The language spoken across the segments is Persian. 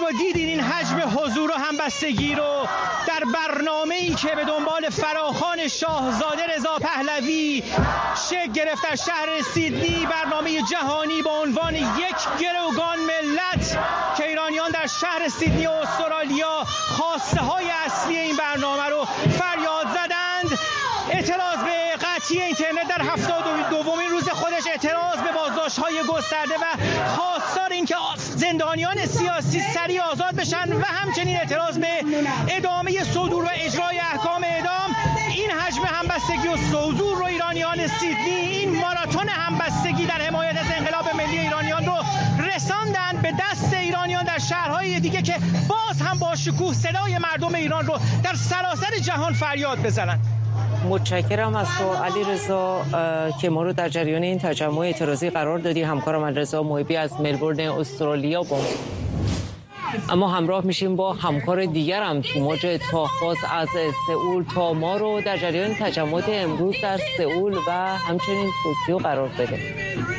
رو دیدین، این حجم حضور و همبستگی رو در برنامه‌ای که به دنبال فراخوان شاهزاده رضا پهلوی شکل گرفت در شهر سیدنی، برنامه جهانی با عنوان یک گروگان ملت که ایرانیان در شهر سیدنی و استرالیا خواسته های اصلی این برنامه رو فریاد زدند. اعتراض به قطعی اینترنت در 72مین روز خودش، اعتراض به بازداشت‌های گسترده و خواستار این که زندانیان سیاسی سریع آزاد بشن و همچنین اعتراض به ادامه صدور و اجرای احکام اعدام. این حجم همبستگی و حضور رو ایرانیان سیدنی، این ماراتون همبستگی در حمایت از انقلاب ملی ایرانیان رو رساندن به دست ایرانیان در شهرهای دیگه که باز هم با شکوه صدای مردم ایران رو در سراسر جهان فریاد بزنن. متشکرم از تو علیرضا که ما رو در جریان این تجمع اعتراضی قرار دادی. همکارم علیرضا محبی از ملبورن استرالیا با اما همراه میشیم با همکار دیگرم تو موج تاخباز از سئول تا ما رو در جریان تجمعات امروز در سئول و همچنین توکیو قرار بده.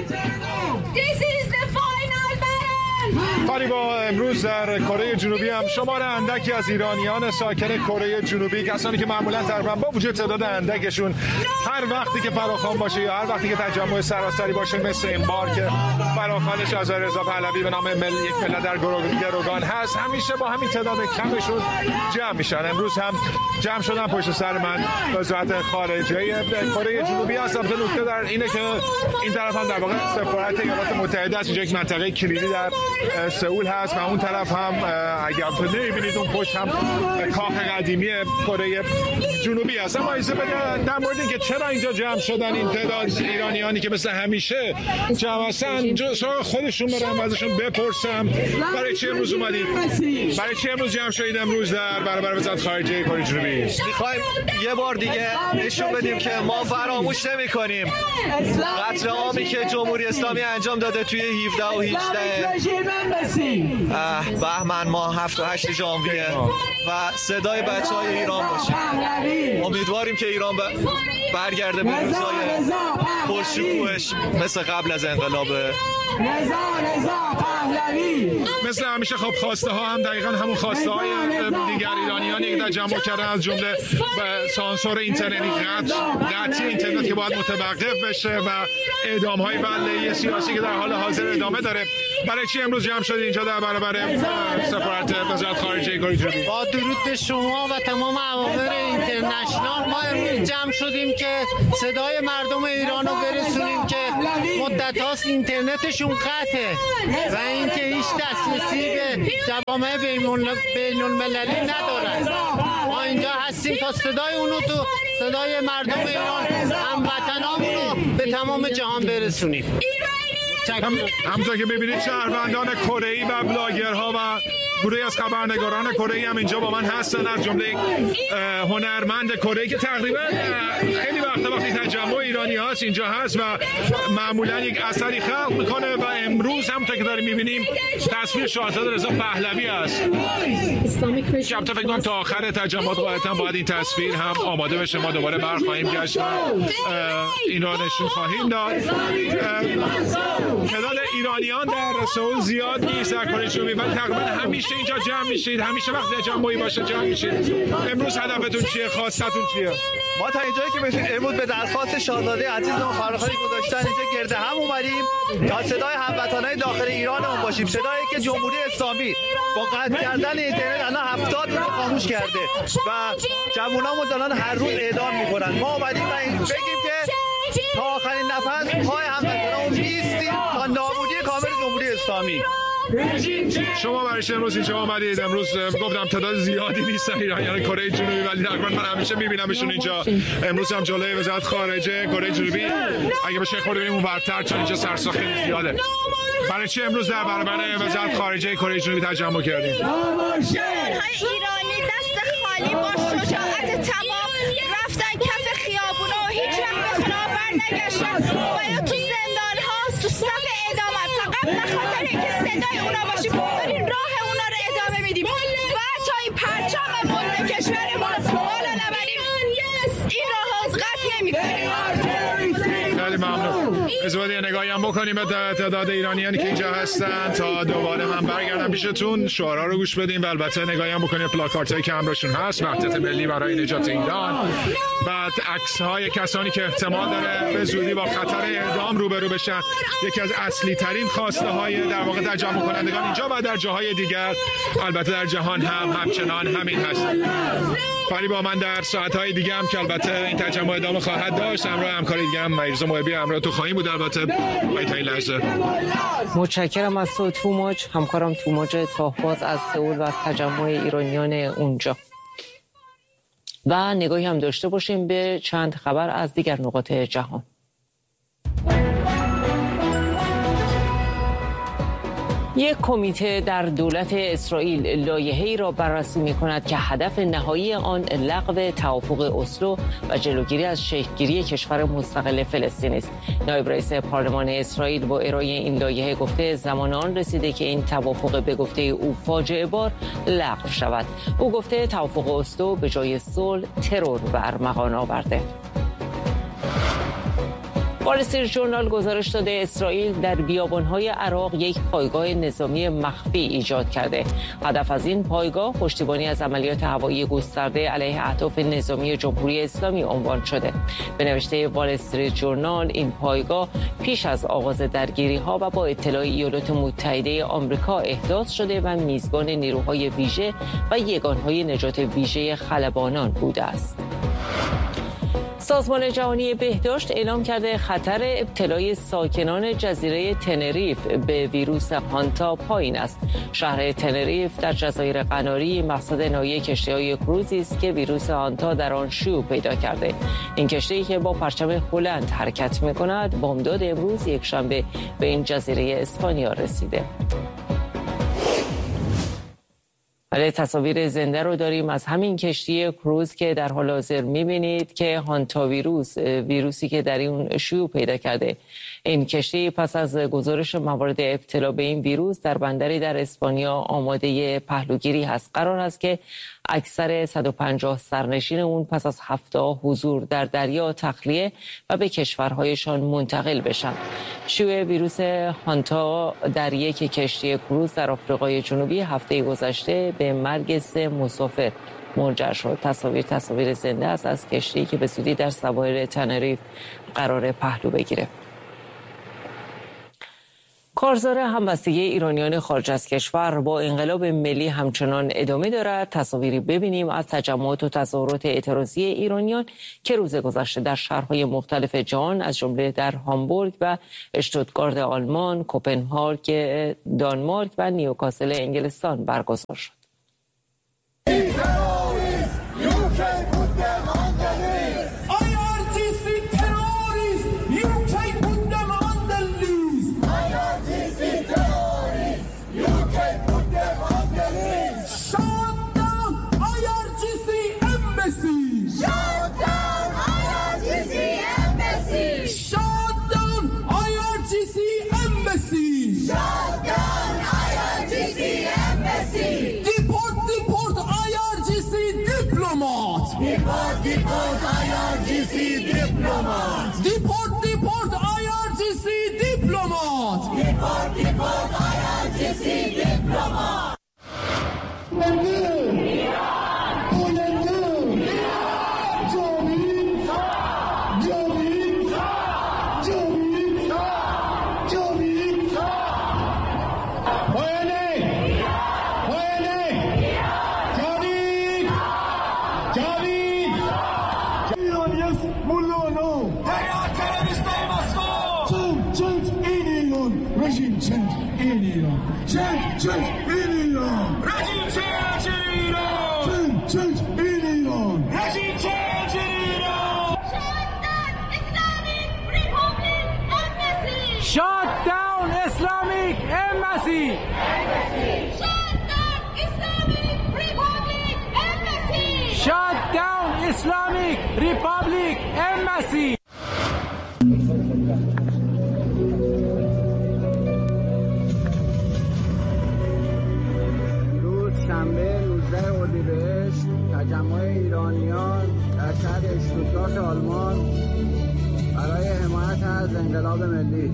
با امروز در کره جنوبی هم شمار اندکی از ایرانیان ساکن کره جنوبی، کسانی که معمولا تقریبا با وجود تعداد اندکشون هر وقتی که فراخوان باشه یا هر وقتی که تجمع سراسری باشه مثل این بار که فراخوان شاهزاده رضا پهلوی به نام یک ملت در گروگان هست، همیشه با همین تعداد کمشون جمع میشن. امروز هم جمع شدن پشت سر من وزارت خارجه کره جنوبی هست. البته نکته در اینه که این طرف هم در واقع سفارت ایالات متحده است، اینجا یک منطقه کلیدی در سئول هست و اون طرف هم اگر تو نمی‌بینید اون پشت هم کاخ قدیمی کره جنوبی هست. اما ایزه بگم در مورد اینکه چرا اینجا جمع شدن این تعداد ایرانیانی که مثل همیشه جمع هستن، سراغ خودشون برم و ازشون بپرسم برای چه امروز اومدید، برای چه امروز جمع شدید امروز در برابر وزارت خارجه کره جنوبی؟ می‌خوایم یه بار دیگه نشون بدیم که ما فراموش نمی‌کنیم قتل عامی که جمهوری اسلامی انجام داده توی 17 و 18 بهمن ماه 7 و 8 ژانویه و صدای بچه‌های ایران باشیم. امیدواریم که ایران برگرده به روزهای پرشکوهش مثل قبل از انقلاب. مثل همیشه خب خواسته ها هم دقیقاً همون خواسته های دیگر ایرانیانی که تجمع کردن، از جمله سانسور اینترنتی، قطعی اینترنت که باید متوقف بشه و اعدام های ولایی سیاسی که در حال حاضر ادامه داره. برای چی امروز جمع شدید اینجا در برابر سفارت وزارت خارجه کره جنوبی؟ با درود به شما و تمام عوامل اینترنشنال، ما امروز جمع شدیم که صدای مردم ایران رو برسونیم که مدت هاست اینترنتشون قطعه و اینکه هیچ دسترسی به جوامع بین المللی ندارن. ما اینجا هستیم تا صدای اونو تو صدای مردم ایران هموطنامون رو به تمام جهان برسونیم. همونطور که ببینید شهروندان کره‌ای و بلاگرها و گروهی از خبرنگاران کره‌ای هم اینجا با من هستن، از جمله هنرمند کره‌ای که تقریبا خیلی وقتی تجمع ایرانی هاست اینجا هست و معمولا یک اثری خلق میکنه و امروز همونطور که داریم میبینیم تصویر شاهزاده رضا پهلوی است. البته فکر کنم تا آخر تجمعات قاعدتاً باید این تصویر هم آماده بشه، ما دوباره برخواهیم گشت و این را نشون خواهیم داد. تعداد ایرانیان در سئول زیاد نیست در کره جنوبی ولی تقریبا همیشه اینجا جمع میشید، همیشه وقتی تجمعی باشه جمع میشید. امروز هدفتون چیه؟ خواستتون چیه؟ ما تا اینجایی که بتونیم امروز به درخواست شاهزاده عزیز ما فراخوانی گذاشتن اینجا گرد هم اومدیم تا صدای هموطنان داخل ایرانمون باشیم، صدایی که جمهوری اسلامی با قطع کردن اینترنت الان 70 رو خاموش کرده و جوانامون دارن هر روز اعدام میکنن. ما اومدیم و بگیم که تا آخرین نفس پای هموطنامون میستیم تا نابودی کامل جمهوری اسلامی. شما برای امروز اینجا آمدید؟ امروز گفتم تعداد زیادی نیستن ایرانیان کره جنوبی ولی تقریبا من همیشه میبینمشون اینجا. امروز هم جلوی وزارت خارجه کره جنوبی اگه بشه خود بریم اونورتر چون اینجا سرساخت خیلی زیاده. برای چی امروز در برابر وزارت خارجه کره جنوبی تجمع کردیم؟ ایرانی دست خالی با شجاعت تمام رفتن کف خیابونا و هیچ وقت به خونه برنگشتن. باید تو زندان ها تو صف ادامه فقط بخاطر اینکه صدای اونا باشیم بریم راه اونا رو ادامه میدیم و تا این پرچم ملک کشورمون بالا نبریم این راه از قطع نمی‌کنیم. ممنون. ازودی نگاهی هم بکنیم به تعداد ایرانیانی که اینجا هستن تا دوباره هم برگردم پیشتون. شعارها رو گوش بدیم و البته نگاهی هم بکنیم پلاکارتایی که همراهشون هست، وحدت ملی برای نجات ایران، بعد عکس‌های کسانی که احتمال داره به زودی با خطر اعدام روبرو بشن. یکی از اصلی ترین خواسته های در واقع تجمع کنندگان اینجا و در جاهای دیگر البته در جهان هم همچنان همین هست. فری با من در ساعت‌های دیگه هم که البته این تجمع ادامه خواهد داشت، همراه همکاری دیگه هم مهیرزا محبی همراه تو خواهیم بود. البته تا این لحظه متشکرم از تو توماج، همکارم توماج تاهباز از سئول و از تجمع ایرانیان اونجا. و نگاهی هم داشته باشیم به چند خبر از دیگر نقاط جهان. یک کمیته در دولت اسرائیل لایحه‌ای را بررسی می‌کند که هدف نهایی آن لغو توافق اسلو و جلوگیری از شکل‌گیری کشور مستقل فلسطین است. نایب رئیس پارلمان اسرائیل با ارائه این لایحه گفته زمان آن رسیده که این توافق به گفته او فاجعه بار لغو شود. او گفته توافق اسلو به جای صلح ترور به ارمغان آورده. وال استریت ژورنال گزارش داده اسرائیل در بیابان‌های عراق یک پایگاه نظامی مخفی ایجاد کرده. هدف از این پایگاه پشتیبانی از عملیات هوایی گسترده علیه اهداف نظامی جمهوری اسلامی عنوان شده. به نوشته وال استریت ژورنال این پایگاه پیش از آغاز درگیری‌ها و با اطلاع ایالات متحده آمریکا احداث شده و میزبان نیروهای ویژه و یگانهای نجات ویژه خلبانان بوده است. سازمان جهانی بهداشت اعلام کرده خطر ابتلای ساکنان جزیره تنریف به ویروس هانتا پایین است. شهر تنریف در جزایر قناری مقصد نهایی کشتی‌های کروزی است که ویروس هانتا در آن شیوع پیدا کرده. این کشتی که با پرچم هلند حرکت می‌کند بامداد امروز یکشنبه به این جزیره اسپانیا رسیده. ولی تصاویر زنده رو داریم از همین کشتی کروز که در حال حاضر می‌بینید که هانتا ویروسی که در این شیوع پیدا کرده. این کشتی پس از گزارش موارد ابتلا به این ویروس در بندری در اسپانیا آماده پهلوگیری هست. قرار است که اکثر 150 سرنشین اون پس از هفته حضور در دریا تخلیه و به کشورهایشان منتقل بشن. شیوع ویروس هانتا در یک کشتی کروز در آفریقای جنوبی هفته گذشته به مرگ 3 مسافر منجر شد. تصاویر زنده است از کشتی که به زودی در سواحل تنریف قرار پهلو بگیره. کارزار همبستگی ایرانیان خارج از کشور با انقلاب ملی همچنان ادامه دارد. تصاویری ببینیم از تجمعات و تظاهرات اعتراضی ایرانیان که روز گذشته در شهرهای مختلف جهان از جمله در هامبورگ و اشتوتگارت آلمان، کوپنهاگ دانمارک و نیوکاسل انگلستان برگزار شد. Deport IRGC diplomat. Deport IRGC diplomat. Deport IRGC diplomat. Shut down Islamic Embassy! Shut down Islamic Republic Embassy! روز شنبه 19 اردیبهشت تجمع ایرانیان در شهر اشتوتگارت آلمان برای حمایت از انقلاب ملی.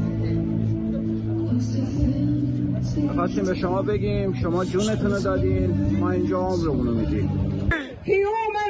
خواستیم به شما بگیم شما جونتون رو دادین، ما اینجا عمرمون رو میدیم.